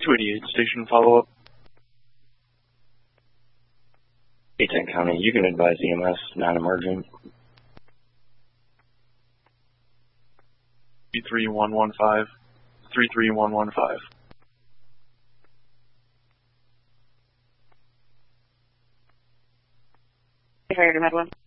288 station follow-up. 810 County, you can advise EMS, non-emergent. 33115. 33115. Fire Med 1.